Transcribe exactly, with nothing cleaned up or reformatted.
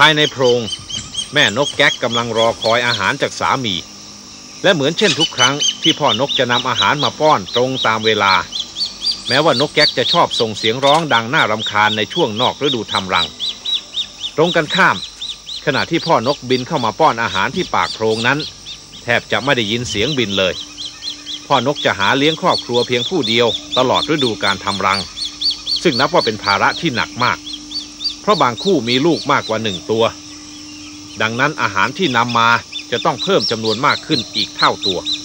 ภายในโพรงแม่นกแก๊กกำลังรอคอยอาหารจากสามีและเหมือนเช่นทุกครั้งที่พ่อนกจะนำอาหารมาป้อนตรงตามเวลาแม้ว่านกแก๊กจะชอบส่งเสียงร้องดังน่ารำคาญในช่วงนอกฤดูทำรังตรงกันข้ามขณะที่พ่อนกบินเข้ามาป้อนอาหารที่ปากโพรงนั้นแทบจะไม่ได้ยินเสียงบินเลยพ่อนกจะหาเลี้ยงครอบครัวเพียงผู้เดียวตลอดฤดูการทำรังซึ่งนับว่าเป็นภาระที่หนักมากเพราะบางคู่มีลูกมากกว่าหนึ่งตัวดังนั้นอาหารที่นำมาจะต้องเพิ่มจำนวนมากขึ้นอีกเท่าตัว